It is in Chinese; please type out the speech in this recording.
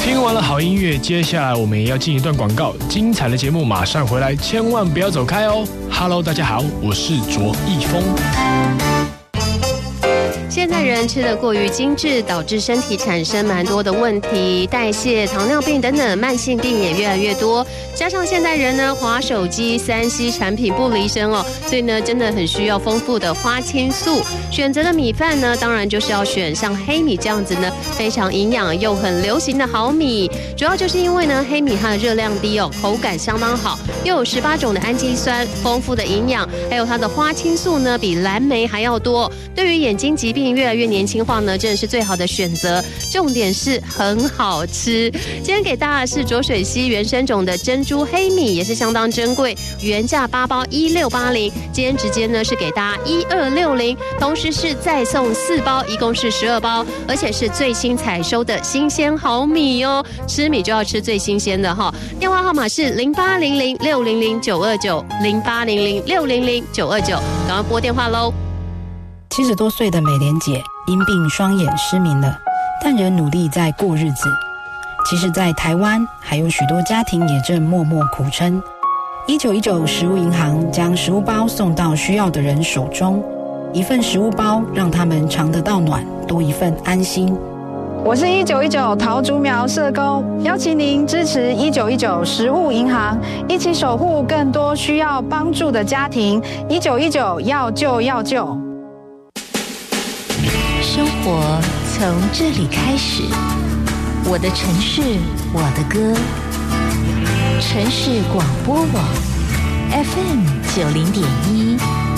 听完了好音乐，接下来我们也要进一段广告，精彩的节目马上回来，千万不要走开哦。Hello， 大家好，我是卓一峰。 现在人吃得过于精致，导致身体产生蛮多的问题，代谢、糖尿病等等慢性病也越来越多。加上现代人呢，滑手机、3C 产品不离身哦，所以呢，真的很需要丰富的花青素。选择的米饭呢，当然就是要选像黑米这样子呢，非常营养又很流行的好米。主要就是因为呢，黑米它的热量低哦，口感相当好，又有18种的氨基酸，丰富的营养，还有它的花青素呢，比蓝莓还要多。对于眼睛疾病越来越年轻化呢，真的是最好的选择。重点是很好吃。今天给大家的是浊水溪原生种的珍珠黑米，也是相当珍贵，原价8包1680，今天直接呢是给大家1260，同时是再送4包，一共是12包，而且是最新采收的新鲜好米哦。吃米就要吃最新鲜的哈。电话号码是0800600929，0800600929，赶快拨电话喽。 70多岁的美莲姐因病双眼失明了，但仍努力在过日子。其实在台湾还有许多家庭也正默默苦撑。1919食物银行将食物包送到需要的人手中，一份食物包让他们尝得到暖，多一份安心。 我是1919桃竹苗社工，邀请您支持1919食物银行，一起守护更多需要帮助的家庭。1919要救要救。 生活从这里开始，我的城市，我的歌。城市广播网 FM 90.1